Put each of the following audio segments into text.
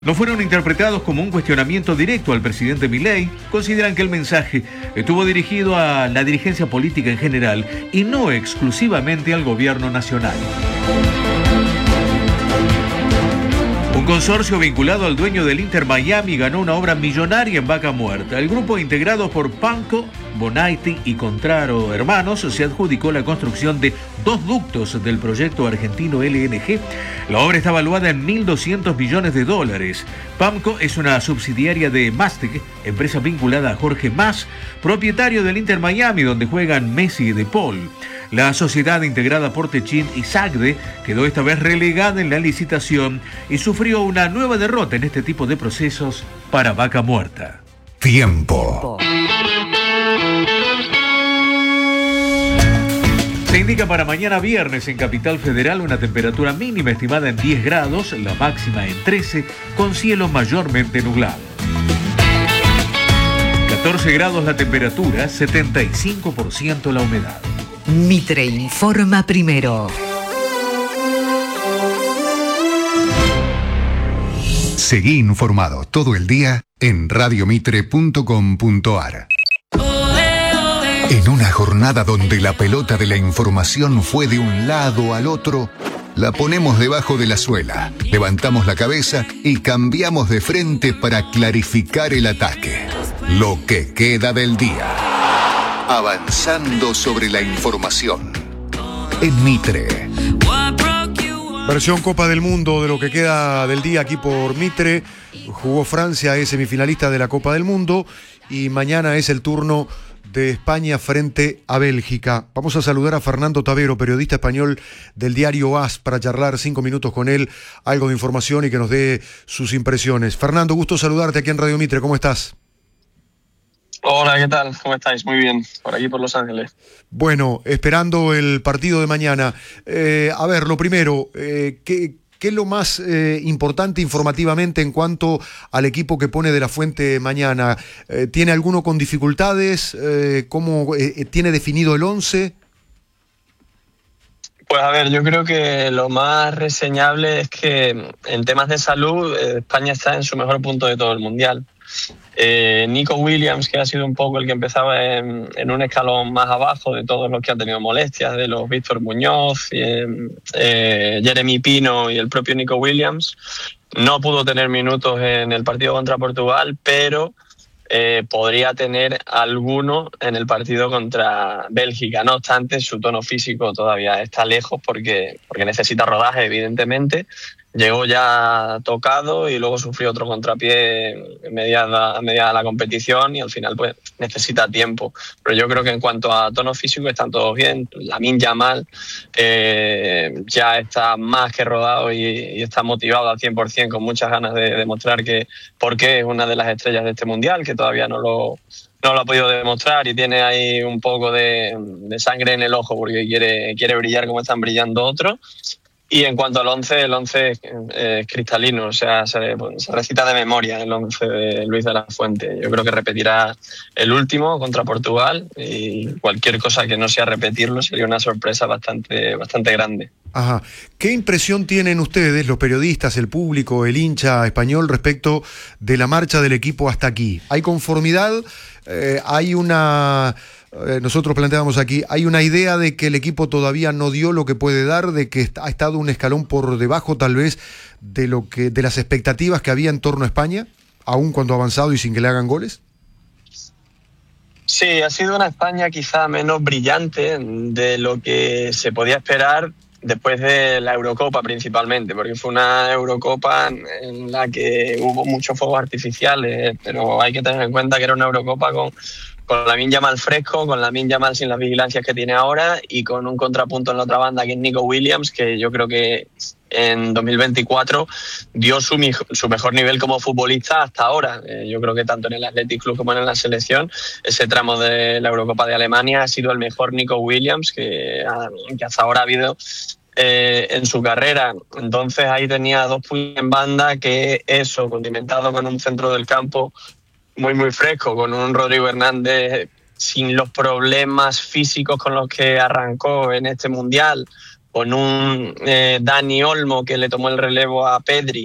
No fueron interpretados como un cuestionamiento directo al presidente Milei. Consideran que el mensaje estuvo dirigido a la dirigencia política en general y no exclusivamente al gobierno nacional. Un consorcio vinculado al dueño del Inter Miami ganó una obra millonaria en Vaca Muerta. El grupo, integrado por Panco, Bonaiti y Contraro Hermanos, se adjudicó la construcción de 2 ductos del proyecto argentino LNG. La obra está valuada en $1.200 millones. Pamco es una subsidiaria de Mastec, empresa vinculada a Jorge Mas, propietario del Inter Miami, donde juegan Messi y De Paul. La sociedad, integrada por Techin y Sagde, quedó esta vez relegada en la licitación y sufrió una nueva derrota en este tipo de procesos para Vaca Muerta. Tiempo. Se indica para mañana viernes en Capital Federal una temperatura mínima estimada en 10 grados, la máxima en 13, con cielo mayormente nublado. 14 grados la temperatura, 75% la humedad. Mitre informa primero. Seguí informado todo el día en radiomitre.com.ar. En una jornada donde la pelota de la información fue de un lado al otro, la ponemos debajo de la suela, levantamos la cabeza y cambiamos de frente para clarificar el ataque. Lo que queda del día. Avanzando sobre la información. En Mitre. Versión Copa del Mundo de lo que queda del día aquí por Mitre. Jugó Francia, es semifinalista de la Copa del Mundo. Y mañana es el turno de España frente a Bélgica. Vamos a saludar a Fernando Tavero, periodista español del diario AS, para charlar 5 minutos con él, algo de información y que nos dé sus impresiones. Fernando, gusto saludarte aquí en Radio Mitre. ¿Cómo estás? Hola, ¿qué tal? ¿Cómo estáis? Muy bien, por aquí por Los Ángeles. Bueno, esperando el partido de mañana. A ver, lo primero, ¿qué es lo más importante informativamente en cuanto al equipo que pone De la Fuente mañana? ¿Tiene alguno con dificultades? ¿Cómo tiene definido el 11? Pues a ver, yo creo que lo más reseñable es que en temas de salud España está en su mejor punto de todo el Mundial. Nico Williams, que ha sido un poco el que empezaba en un escalón más abajo de todos los que han tenido molestias, de los Víctor Muñoz, Jeremy Pino y el propio Nico Williams, no pudo tener minutos en el partido contra Portugal, pero podría tener alguno en el partido contra Bélgica. No obstante, su tono físico todavía está lejos porque necesita rodaje, evidentemente. Llegó ya tocado y luego sufrió otro contrapié a mediada de la competición y al final pues necesita tiempo. Pero yo creo que en cuanto a tono físico están todos bien. Lamine Yamal ya está más que rodado y está motivado al 100%, con muchas ganas de demostrar por qué es una de las estrellas de este Mundial, que todavía no lo ha podido demostrar y tiene ahí un poco de sangre en el ojo porque quiere brillar como están brillando otros. Y en cuanto al 11, el 11 es cristalino, o sea, se recita de memoria el 11 de Luis de la Fuente. Yo creo que repetirá el último contra Portugal y cualquier cosa que no sea repetirlo sería una sorpresa bastante grande. Ajá. ¿Qué impresión tienen ustedes, los periodistas, el público, el hincha español, respecto de la marcha del equipo hasta aquí? ¿Hay conformidad? ¿Hay una... nosotros planteamos aquí, hay una idea de que el equipo todavía no dio lo que puede dar, de que ha estado un escalón por debajo tal vez de las expectativas que había en torno a España, aún cuando ha avanzado y sin que le hagan goles? Sí, ha sido una España quizá menos brillante de lo que se podía esperar después de la Eurocopa principalmente, porque fue una Eurocopa en la que hubo muchos fuegos artificiales, pero hay que tener en cuenta que era una Eurocopa con Lamine Yamal fresco, con Lamine Yamal sin las vigilancias que tiene ahora y con un contrapunto en la otra banda que es Nico Williams, que yo creo que en 2024 dio su mejor nivel como futbolista hasta ahora. Yo creo que tanto en el Athletic Club como en la selección, ese tramo de la Eurocopa de Alemania ha sido el mejor Nico Williams que hasta ahora ha habido en su carrera. Entonces ahí tenía 2 puños en banda, que eso, condimentado con un centro del campo muy fresco, con un Rodrigo Hernández sin los problemas físicos con los que arrancó en este Mundial, con un Dani Olmo que le tomó el relevo a Pedri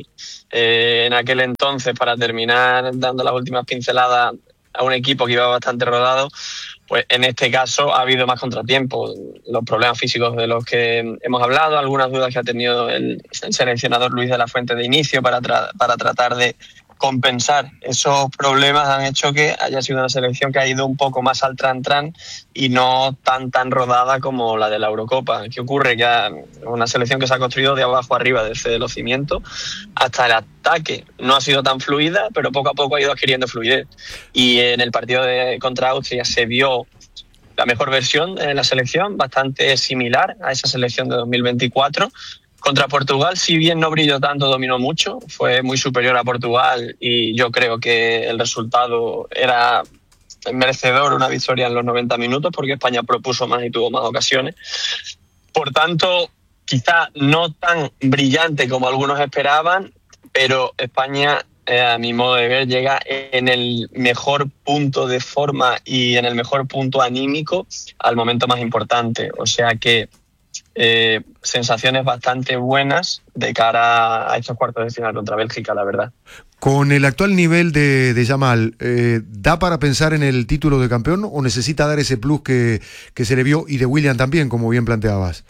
en aquel entonces para terminar dando las últimas pinceladas a un equipo que iba bastante rodado, pues en este caso ha habido más contratiempos, los problemas físicos de los que hemos hablado, algunas dudas que ha tenido el seleccionador Luis de la Fuente de inicio para tratar de compensar esos problemas han hecho que haya sido una selección que ha ido un poco más al tran-tran y no tan rodada como la de la Eurocopa. ¿Qué ocurre? Que una selección que se ha construido de abajo arriba, desde los cimientos hasta el ataque. No ha sido tan fluida, pero poco a poco ha ido adquiriendo fluidez. Y en el partido contra Austria se vio la mejor versión de la selección, bastante similar a esa selección de 2024. Contra Portugal, si bien no brilló tanto, dominó mucho, fue muy superior a Portugal y yo creo que el resultado era merecedor, una victoria en los 90 minutos, porque España propuso más y tuvo más ocasiones. Por tanto, quizá no tan brillante como algunos esperaban, pero España, a mi modo de ver, llega en el mejor punto de forma y en el mejor punto anímico al momento más importante. O sea que sensaciones bastante buenas de cara a estos cuartos de final contra Bélgica, la verdad. Con el actual nivel de Yamal, ¿da para pensar en el título de campeón o necesita dar ese plus que se le vio, y de William también, como bien planteabas?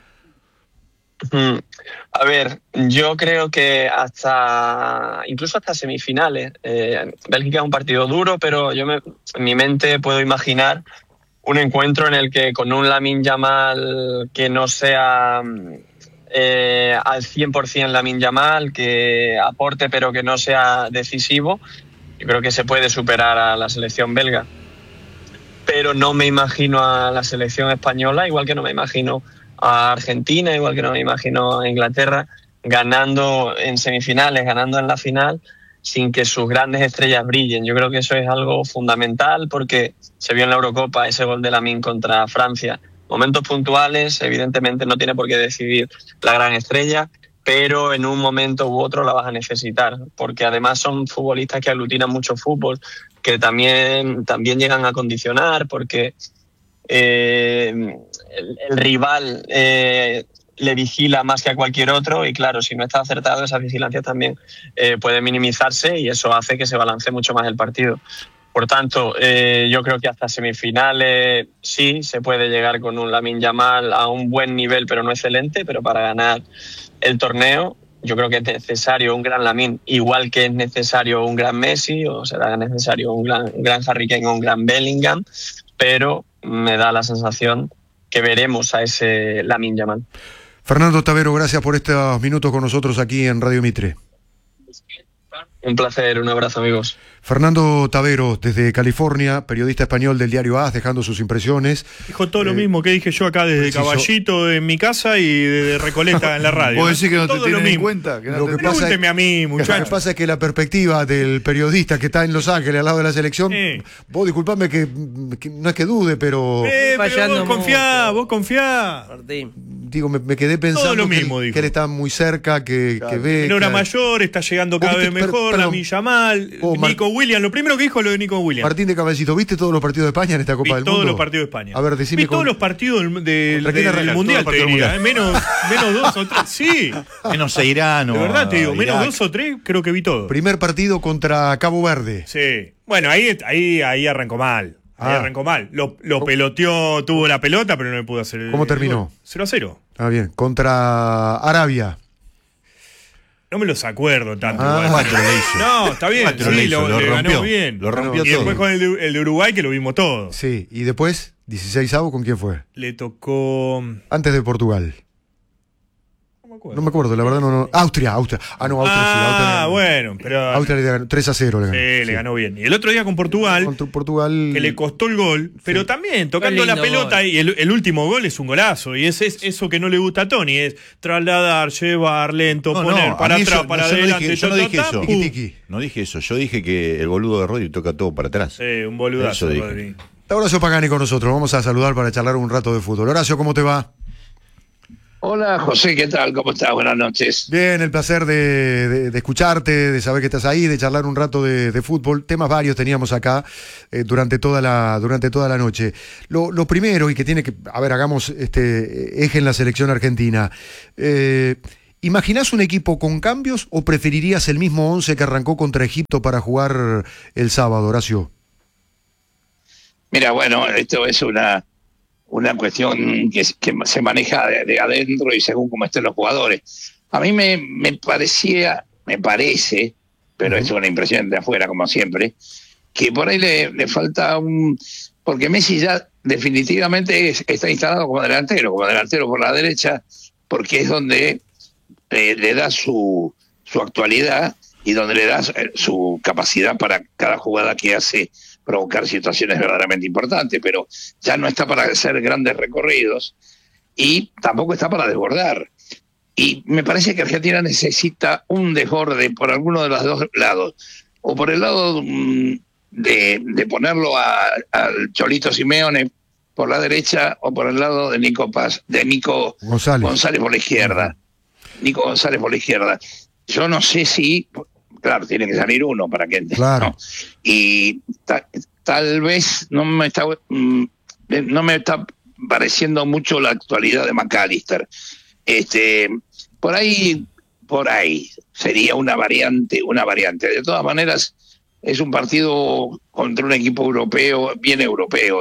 A ver, yo creo que incluso hasta semifinales. Bélgica es un partido duro, pero yo en mi mente puedo imaginar un encuentro en el que con un Lamine Yamal que no sea al 100% Lamine Yamal, que aporte pero que no sea decisivo, yo creo que se puede superar a la selección belga. Pero no me imagino a la selección española, igual que no me imagino a Argentina, igual que no me imagino a Inglaterra, ganando en semifinales, ganando en la final, sin que sus grandes estrellas brillen. Yo creo que eso es algo fundamental porque se vio en la Eurocopa ese gol de Lamine contra Francia. Momentos puntuales, evidentemente no tiene por qué decidir la gran estrella, pero en un momento u otro la vas a necesitar, porque además son futbolistas que aglutinan mucho fútbol, que también llegan a condicionar, porque el rival le vigila más que a cualquier otro y claro, si no está acertado, esas vigilancias también pueden minimizarse y eso hace que se balance mucho más el partido. Por tanto, yo creo que hasta semifinales sí se puede llegar con un Lamine Yamal a un buen nivel, pero no excelente, pero para ganar el torneo yo creo que es necesario un gran Lamine, igual que es necesario un gran Messi o será necesario un gran Harry Kane o un gran Bellingham, pero me da la sensación que veremos a ese Lamine Yamal. Fernando Tavero, gracias por estos minutos con nosotros aquí en Radio Mitre. Un placer, un abrazo, amigos. Fernando Tavero, desde California, periodista español del diario AS, dejando sus impresiones. Dijo todo lo mismo que dije yo acá desde preciso. Caballito en mi casa y de Recoleta en la radio. ¿Vos decís que no todo te tienen en cuenta? Pregúnteme a mí, muchachos. Lo que pasa es que la perspectiva del periodista que está en Los Ángeles al lado de la selección, vos disculpame que no es que dude, pero vos confiá. Martín. Digo, me quedé pensando lo mismo, que él está muy cerca, que ve... En hora mayor, está llegando cada vez mejor, Lamine Yamal, Nico Williams. Lo primero que dijo lo de Nico Williams. Martín de Caballito, ¿viste todos los partidos de España en esta Copa del Mundo? Todos los partidos de España. A ver, decime. Vi todos los partidos del Mundial, te diría. Menos 2 o 3, sí. Menos Irán. De verdad te digo, menos 2 o 3 creo que vi todo. Primer partido contra Cabo Verde. Sí. Bueno, ahí arrancó mal. Arrancó mal. Lo peloteó, tuvo la pelota, pero no le pudo hacer. ¿Cómo terminó? 0-0. Ah, bien. Contra Arabia. No me los acuerdo tanto. No, está bien. Sí, lo ganó bien. Lo rompió todo. Y después con el de Uruguay, que lo vimos todo. Sí, y después, 16avo, ¿con quién fue? Le tocó... Antes de Portugal. No me acuerdo, la verdad no. Austria. Ah, no, Austria sí. Austria, bueno, pero... Austria le ganó 3-0 le ganó. Sí, le ganó bien. Y el otro día con Portugal, que le costó el gol, pero también tocando la pelota, y el último gol es un golazo, y es eso que no le gusta a Tony, es trasladar, llevar, lento, poner para atrás, para adelante. Yo no dije eso. No dije eso, yo dije que el boludo de Rodri toca todo para atrás. Sí, un boludazo, Rodri. Horacio Pagani con nosotros, vamos a saludar para charlar un rato de fútbol. Horacio, ¿cómo te va? Hola José, ¿qué tal? ¿Cómo estás? Buenas noches. Bien, el placer de escucharte, de saber que estás ahí, de charlar un rato de fútbol. Temas varios teníamos acá durante toda la noche. Lo primero, y que tiene que, hagamos eje en la selección argentina. ¿Imaginás un equipo con cambios o preferirías el mismo 11 que arrancó contra Egipto para jugar el sábado, Horacio? Mira, bueno, esto es una cuestión que se maneja de adentro y según cómo estén los jugadores. A mí me parece, pero es una impresión de afuera, como siempre, que por ahí le falta porque Messi ya definitivamente está instalado como delantero por la derecha, porque es donde le da su actualidad y donde le da su capacidad para cada jugada que hace provocar situaciones verdaderamente importantes, pero ya no está para hacer grandes recorridos y tampoco está para desbordar. Y me parece que Argentina necesita un desborde por alguno de los dos lados, o por el lado de ponerlo al Cholito Simeone por la derecha, o por el lado de Nico González por la izquierda. Nico González por la izquierda. Yo no sé si, claro, tiene que salir uno para que entre, claro, ¿no? Y tal vez no me está pareciendo mucho la actualidad de McAllister. Por ahí sería una variante. De todas maneras, es un partido contra un equipo europeo, bien europeo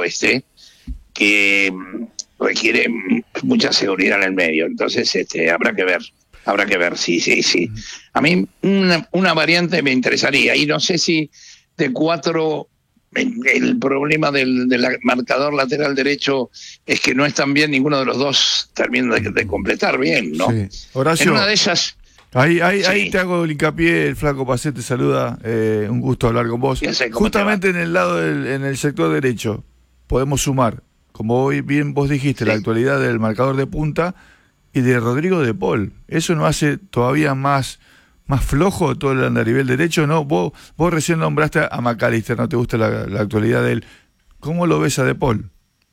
que requiere mucha seguridad en el medio. Entonces, habrá que ver, sí. A mí una variante me interesaría, y no sé si de 4, el problema del marcador lateral derecho es que no están bien, ninguno de los dos termina de completar bien, ¿no? Sí. Horacio, en una de esas... Ahí te hago el hincapié, el flaco Pacé te saluda, un gusto hablar con vos. Justamente en el lado en el sector derecho podemos sumar, como hoy bien vos dijiste, la actualidad del marcador de punta y de Rodrigo de Paul. ¿Eso no hace todavía más flojo todo el andarivel derecho? ¿No? Vos recién nombraste a McAllister, ¿no te gusta la actualidad de él? ¿Cómo lo ves a de Paul?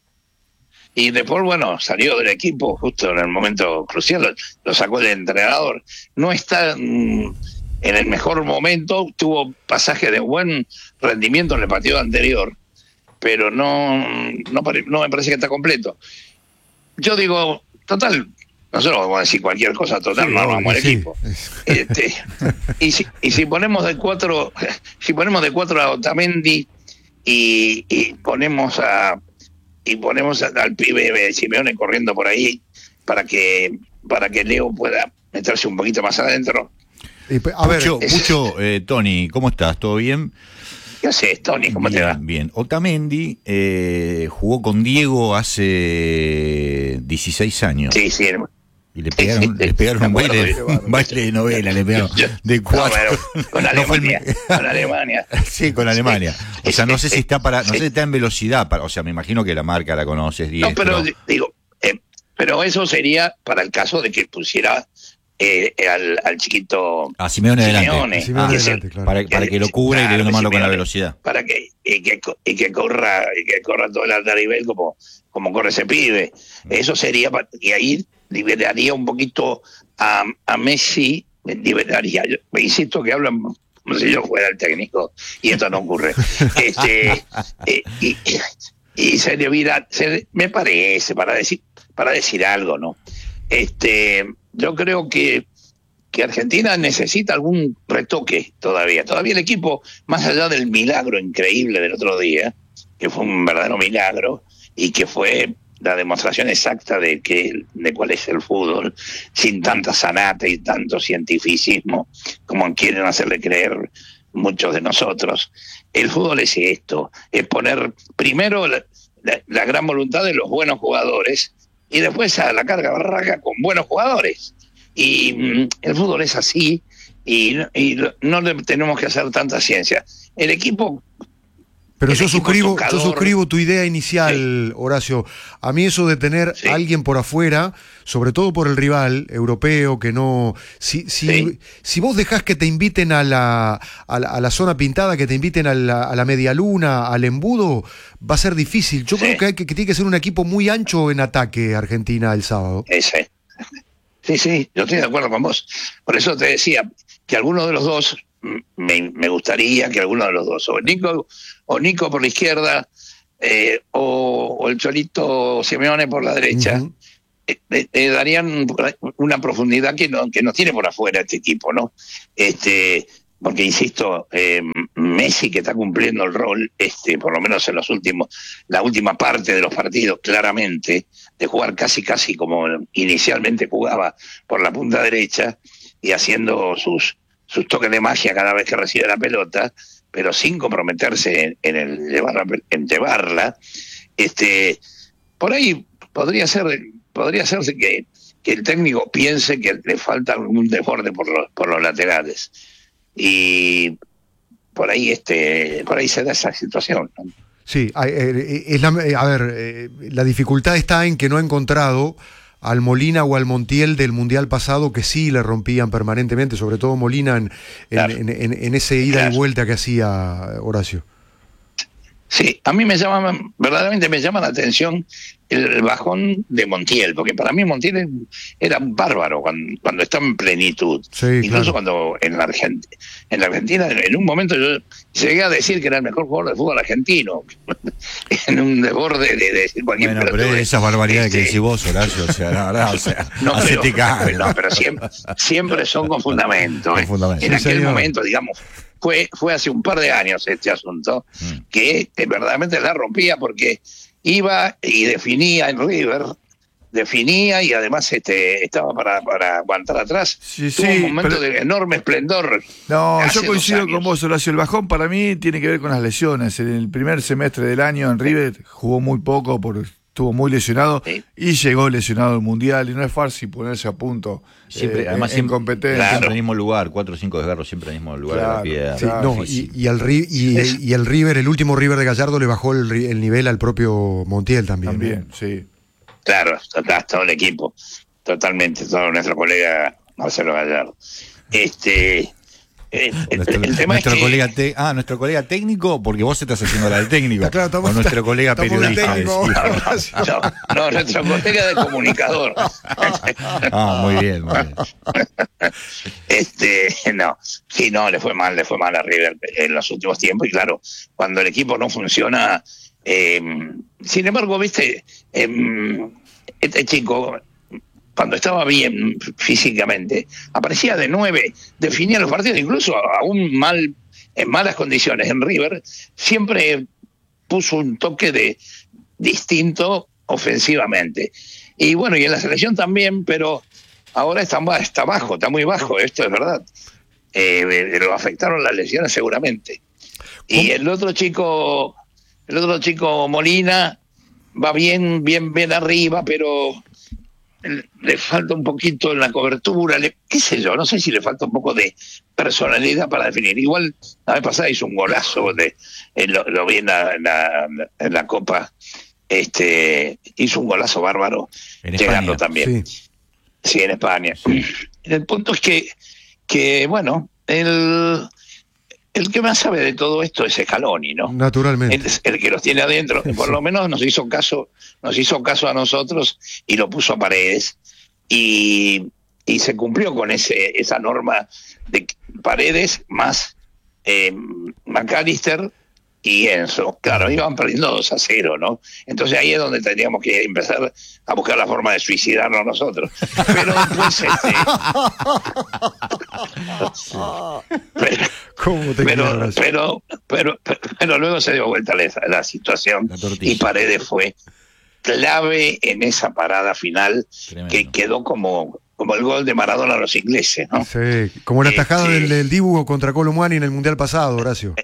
Y De Paul, bueno, salió del equipo justo en el momento crucial, lo sacó el entrenador. No está en el mejor momento, tuvo pasaje de buen rendimiento en el partido anterior, pero no me parece que está completo. Yo digo, total, nosotros vamos a decir cualquier cosa, total, no vamos al equipo. Y si ponemos de 4 a Otamendi y ponemos al pibe de Simeone corriendo por ahí para que Leo pueda meterse un poquito más adentro. A ver, Pucho, Tony, ¿cómo estás? ¿Todo bien? ¿Qué haces, Tony? ¿Cómo te va? Bien. Otamendi jugó con Diego hace 16 años. Sí. Y le pegaron un baile de novela, le pegaron de 4. Con Alemania. Con Alemania. Sí, con Alemania. O sea, no sé si está no sé si está en velocidad o sea, me imagino que la marca la conoces, Diego. No, pero digo, pero eso sería para el caso de que pusiera al chiquito a Simeone adelante, claro. para que lo cubra y le dé una mano con la velocidad. Para que corra todo el alto nivel como corre ese pibe. Eso sería, y ahí liberaría un poquito a Messi, me insisto que hablan como si yo fuera el técnico, y esto no ocurre. Y se debiera, me parece, para decir algo, ¿no? Yo creo que Argentina necesita algún retoque todavía. Todavía el equipo, más allá del milagro increíble del otro día, que fue un verdadero milagro, y que fue la demostración exacta de cuál es el fútbol, sin tanta sanata y tanto cientificismo como quieren hacerle creer muchos de nosotros. El fútbol es esto, es poner primero la gran voluntad de los buenos jugadores y después a la carga barraca con buenos jugadores. Y el fútbol es así y no le tenemos que hacer tanta ciencia. El equipo... Pero yo suscribo tu idea inicial, Horacio. A mí eso de tener a alguien por afuera, sobre todo por el rival europeo, que no... Si vos dejás que te inviten a la zona pintada, que te inviten a la media luna, al embudo, va a ser difícil. Yo creo que tiene que ser un equipo muy ancho en ataque Argentina el sábado. Sí, yo estoy de acuerdo con vos. Por eso te decía que alguno de los dos... Me gustaría que alguno de los dos, o Nico por la izquierda, o el Cholito Simeone por la derecha, darían una profundidad que no tiene por afuera este equipo, ¿no? Porque insisto, Messi, que está cumpliendo el rol, por lo menos en la última parte de los partidos, claramente, de jugar casi como inicialmente jugaba por la punta derecha y haciendo sus toques de magia cada vez que recibe la pelota, pero sin comprometerse en llevarla. Por ahí podría serse que el técnico piense que le falta algún desborde por los laterales. Y por ahí se da esa situación, ¿no? Sí, la dificultad está en que no ha encontrado al Molina o al Montiel del Mundial pasado, que sí le rompían permanentemente, sobre todo Molina en ese ida y vuelta que hacía Horacio. Sí, a mí verdaderamente me llama la atención el bajón de Montiel, porque para mí Montiel era bárbaro cuando estaba en plenitud. Sí, incluso claro. cuando en la Argentina, en un momento yo llegué a decir que era el mejor jugador de fútbol argentino, en un desborde de decir cualquier Bueno, pero esas barbaridades que decís vos, Horacio, o sea, la verdad, hacete cargo. pero siempre son con fundamento. En aquel momento, digamos, fue hace un par de años este asunto, que verdaderamente la rompía porque iba y definía en River, y además estaba para aguantar atrás. Tuvo un momento de enorme esplendor. No, yo coincido con vos, Horacio. El bajón para mí tiene que ver con las lesiones. En el primer semestre del año en River jugó muy poco porque estuvo muy lesionado, y llegó lesionado al Mundial, y no es fácil ponerse a punto siempre, además, en competencia. Siempre en el mismo lugar, 4 o 5 desgarros, siempre en el mismo lugar de la pierna. Sí, no, y el River, el último River de Gallardo, le bajó el nivel al propio Montiel también. Sí. Claro, todo el equipo, totalmente, todo nuestro colega Marcelo Gallardo. Nuestro colega técnico, porque vos estás haciendo la de técnico. Claro, o nuestro colega periodista. No, nuestro colega de comunicador. Muy bien. Le fue mal a River en los últimos tiempos, y claro, cuando el equipo no funciona, sin embargo, viste, este chico, cuando estaba bien físicamente, aparecía de 9, definía los partidos, incluso aún en malas condiciones en River, siempre puso un toque distinto ofensivamente. Y bueno, y en la selección también, pero ahora está bajo, está muy bajo, esto es verdad. Lo afectaron las lesiones seguramente. Y el otro chico Molina va bien arriba, pero le falta un poquito en la cobertura, qué sé yo, no sé si le falta un poco de personalidad para definir. Igual la vez pasada hizo un golazo, lo vi en la Copa, hizo un golazo bárbaro, llegando también. Sí, en España. El punto es que bueno, el que más sabe de todo esto es Scaloni, ¿no? Naturalmente. El que los tiene adentro. Por lo menos nos hizo caso a nosotros y lo puso a Paredes. Y se cumplió con esa norma de Paredes más McAllister y Enzo. Claro, iban perdiendo 2-0, ¿no? Entonces ahí es donde tendríamos que empezar a buscar la forma de suicidarnos nosotros. Pero después pero luego se dio vuelta la situación, y Paredes fue clave en esa parada final. Tremendo. Que quedó como el gol de Maradona a los ingleses, ¿no? Sí, como la tajada del Dibu contra Colomani en el Mundial pasado, Horacio.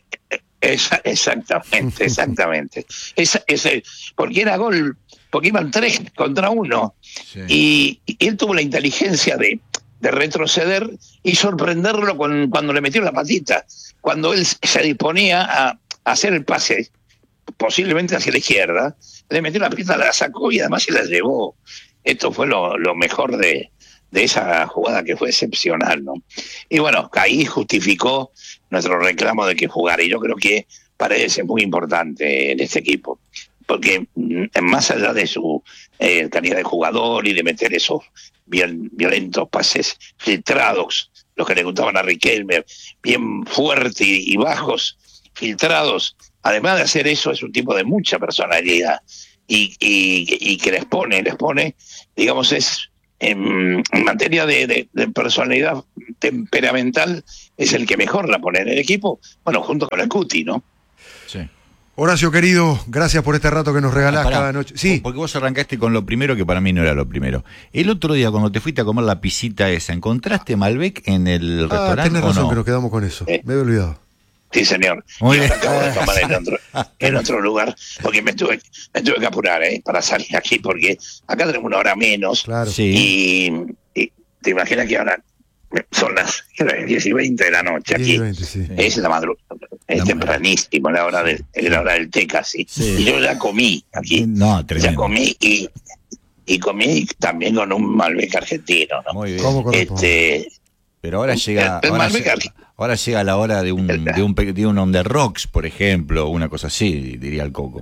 Exactamente. Porque era gol, porque iban 3 contra 1, y él tuvo la inteligencia de retroceder y sorprenderlo cuando le metió la patita, cuando él se disponía a hacer el pase, posiblemente hacia la izquierda, le metió la patita, la sacó y además se la llevó. Esto fue lo mejor de esa jugada, que fue excepcional, ¿no? Y bueno, ahí justificó nuestro reclamo de que jugara, y yo creo que Paredes es muy importante en este equipo, porque más allá de su calidad de jugador y de meter esos violentos pases filtrados, los que le gustaban a Riquelme, bien fuertes y bajos, filtrados, además de hacer eso, es un tipo de mucha personalidad, y que les pone, digamos, es en materia de personalidad temperamental, es el que mejor la pone en el equipo, bueno, junto con el Cuti, ¿no? Sí. Horacio, querido, gracias por este rato que nos regalás cada noche. Sí. Porque vos arrancaste con lo primero que para mí no era lo primero. El otro día, cuando te fuiste a comer la pisita esa, ¿encontraste Malbec en el restaurante? Tenés razón, no? que nos quedamos con eso. Me había olvidado. Sí, señor. Muy y bien. acabo de tomar en otro lugar, porque me tuve que apurar para salir aquí, porque acá tenemos una hora menos. Claro. Sí. Y te imaginas que ahora son las 10 y 20 de la noche aquí. 20, sí. Es la madrugada, es tempranísimo, la hora del té casi. Sí. Y yo ya comí aquí. No, tremendo. Ya comí y comí también con un Malbec argentino, ¿no? Muy bien. ¿Cómo corresponde? Pero ahora llega, el Malbec ahora llega la hora de un On The Rocks, por ejemplo, una cosa así, diría el Coco.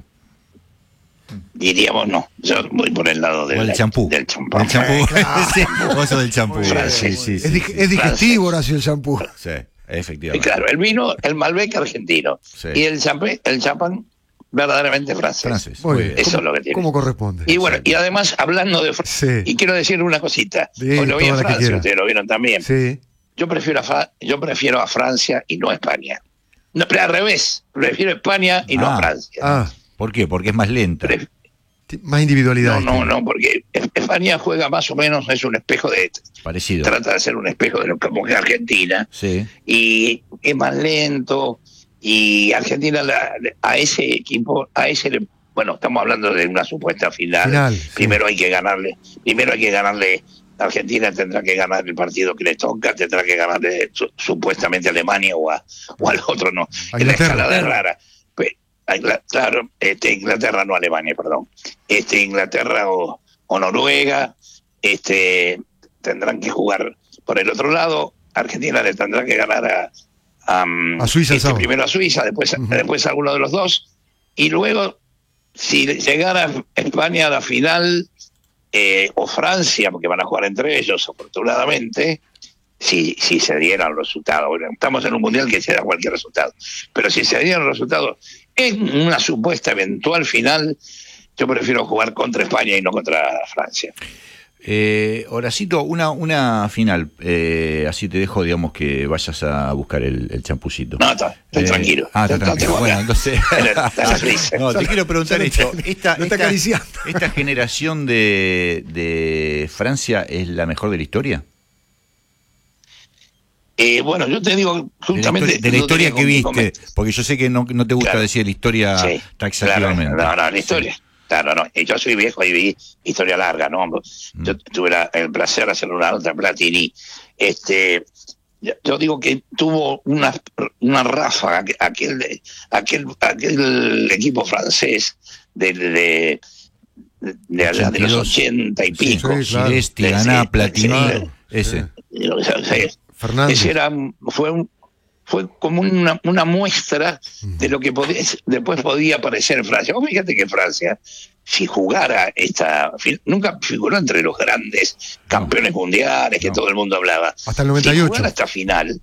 Diríamos no, yo voy por el lado del champú. Del champán. El champú. Sí, vos sos del champú. Sí. Es digestivo, Horacio, el shampoo. Sí, Y efectivamente. claro, el vino, el Malbec argentino. Sí. Y el champán verdaderamente francés. Muy bien. Eso es lo que tiene. ¿Cómo corresponde? Y bueno, y además, hablando de Sí. y quiero decir una cosita. Bien, Hoy lo vi en toda la que Francia, quiera. ustedes lo vieron también. Sí. Yo prefiero a Francia y no a España. No, pero al revés, prefiero a España y no a Francia. Ah, ¿Por qué? Porque es más lenta. más individualidad. No, porque España juega más o menos, es un espejo Parecido. trata de ser un espejo de lo que es Argentina. Sí. Y es más lento, y Argentina a ese equipo, bueno, estamos hablando de una supuesta final. Sí. Primero hay que ganarle, Argentina tendrá que ganar el partido que le toca, tendrá que ganarle supuestamente a Alemania o al otro, no. A La Inglaterra. escalada es rara. Claro, Inglaterra, no Alemania, perdón. Inglaterra o Noruega, tendrán que jugar por el otro lado. Argentina le tendrá que ganar a Suiza el sábado. primero a Suiza, después a uno de los dos, y luego si llegara España a la final o Francia, porque van a jugar entre ellos afortunadamente, si se dieran los resultados. Bueno, estamos en un mundial que se da cualquier resultado, pero si se dieran los resultados en una supuesta eventual final, yo prefiero jugar contra España y no contra Francia. Horacito, una final, así te dejo, digamos, que vayas a buscar el champucito. No, estoy tranquilo. Está tranquilo. Bueno, entonces... No, te quiero preguntar esto. ¿Esta generación de Francia es la mejor de la historia? Bueno, yo te digo justamente... De la historia que viste, porque yo sé que no te gusta decir la historia taxativamente. Claro, no, la historia. Claro, no. Yo soy viejo y vi historia larga, ¿no? Yo tuve el placer de hacer una nota en Platini. Yo digo que tuvo una ráfaga, aquel equipo francés de allá de los 80 y pico. Celesti, Ganá, Platini, ese. Fernández. Ese fue como una muestra de lo que después podía aparecer en Francia. Vos fíjate que Francia, si jugara nunca figuró entre los grandes campeones mundiales que todo el mundo hablaba. Hasta el 98. Si jugara esta final,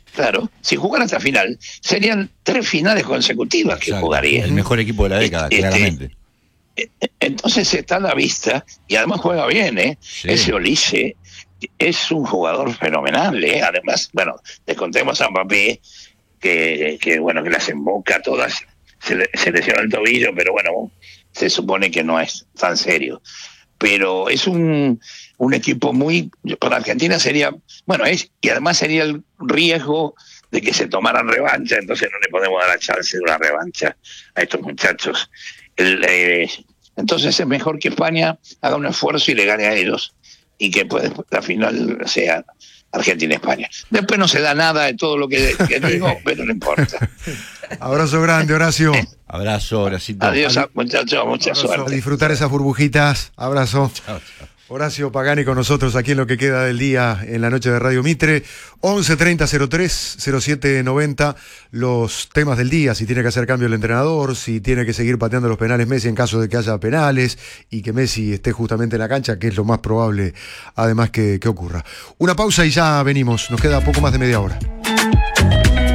serían 3 finales consecutivas que jugaría. El mejor equipo de la década, claramente. Entonces está a la vista, y además juega bien, Sí. Ese Olise es un jugador fenomenal, Además, bueno, les contemos a Mbappé que las emboca todas, se lesionó el tobillo, pero bueno, se supone que no es tan serio. Pero es un equipo para Argentina sería, y además sería el riesgo de que se tomaran revancha, entonces no le podemos dar la chance de una revancha a estos muchachos. Entonces es mejor que España haga un esfuerzo y le gane a ellos, y que la final sea Argentina-España. Después no se da nada de todo lo que digo, pero no importa. Abrazo grande, Horacio. Abrazo, Horacito. Adiós, muchachos, mucha suerte. A disfrutar esas burbujitas. Abrazo. Chao. Horacio Pagani con nosotros aquí en lo que queda del día en la noche de Radio Mitre. 11 30 03 07 90. Los temas del día: si tiene que hacer cambio el entrenador, si tiene que seguir pateando los penales Messi en caso de que haya penales y que Messi esté justamente en la cancha, que es lo más probable además que ocurra. Una pausa y ya venimos. Nos queda poco más de media hora.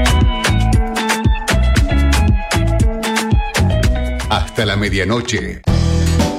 Hasta la medianoche.